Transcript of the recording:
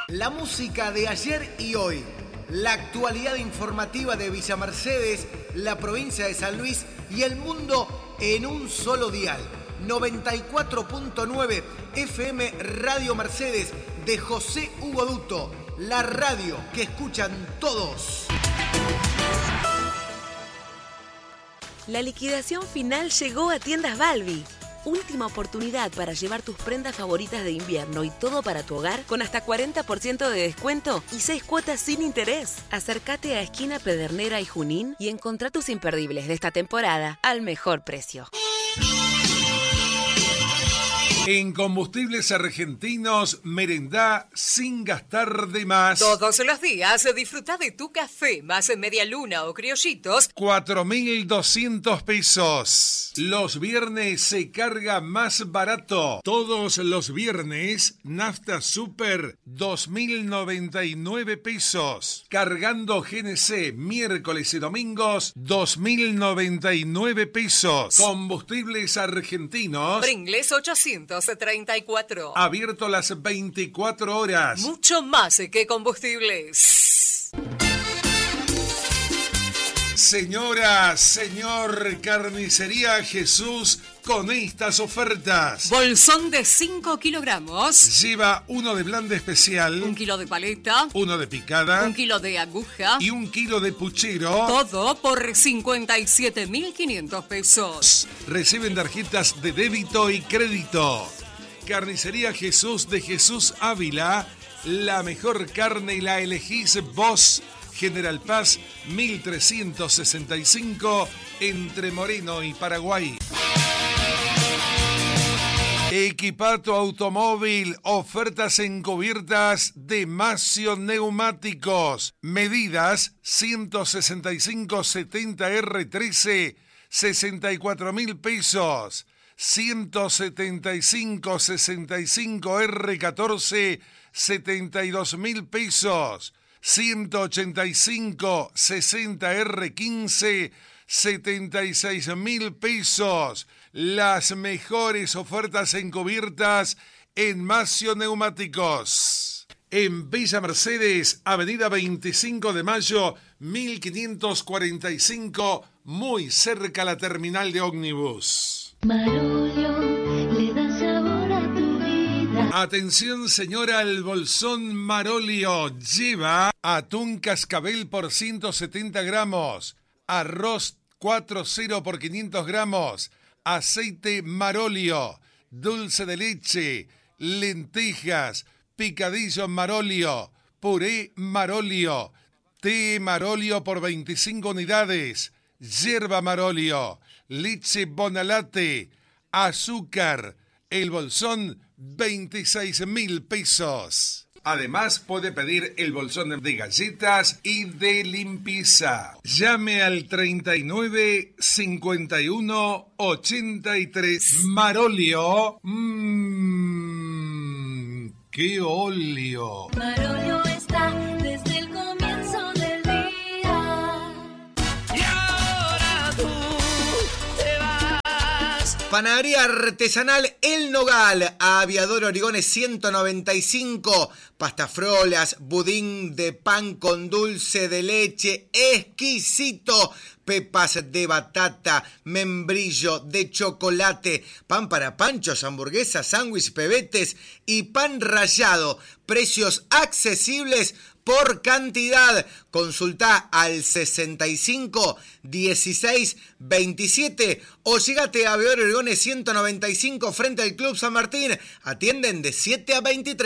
La música de ayer y hoy, la actualidad informativa de Villa Mercedes, la provincia de San Luis y el mundo en un solo dial. 94.9 FM Radio Mercedes de José Hugo Duto, la radio que escuchan todos. La liquidación final llegó a Tiendas Balbi. Última oportunidad para llevar tus prendas favoritas de invierno y todo para tu hogar con hasta 40% de descuento y 6 cuotas sin interés. Acércate a Esquina Pedernera y Junín y encontrá tus imperdibles de esta temporada al mejor precio. En Combustibles Argentinos, merendá sin gastar de más. Todos los días disfruta de tu café más media luna o criollitos. 4.200 pesos. Los viernes se carga más barato. Todos los viernes, Nafta Super, 2.099 pesos. Cargando GNC, miércoles y domingos, 2.099 pesos. Combustibles Argentinos. Pringles 834. Abierto las 24 horas. Mucho más que combustibles. Señora, señor, Carnicería Jesús con estas ofertas. Bolsón de 5 kilogramos. Lleva uno de blanda especial. 1 kilo de paleta. Uno de picada. 1 kilo de aguja. Y 1 kilo de puchero. Todo por 57.500 pesos. Reciben tarjetas de débito y crédito. Carnicería Jesús de Jesús Ávila. La mejor carne la elegís vos. General Paz, 1365, entre Moreno y Paraguay. Equipato Automóvil, ofertas encubiertas de Macio Neumáticos. Medidas 165-70R13, 64.000 pesos. 175-65R14, 72.000 pesos. 185-60R15, 76.000 pesos. Las mejores ofertas encubiertas en Macio Neumáticos. En Villa Mercedes, avenida 25 de Mayo, 1545, muy cerca a la terminal de ómnibus. Marolio, le da sabor a tu vida. Atención, señora, el bolsón Marolio lleva atún cascabel por 170 gramos, arroz 4-0 por 500 gramos, aceite Marolio, dulce de leche, lentejas, picadillo Marolio, puré Marolio, té Marolio por 25 unidades, yerba Marolio, leche Bonalate, azúcar, el bolsón 26.000 pesos. Además, puede pedir el bolsón de galletas y de limpieza. Llame al 39 51 83. Marolio. ¡Qué óleo! Marolio está desde el comienzo del día. Y ahora tú te vas. Panadería artesanal El Nogal, Aviador Origones 195, pastafrolas, budín de pan con dulce de leche, exquisito, pepas de batata, membrillo de chocolate, pan para panchos, hamburguesas, sándwich, pebetes y pan rallado, precios accesibles por cantidad. Consulta al 65 16 27 o llegate a Aviador Origones 195 frente al Club San Martín. Atienden de 7 a 23.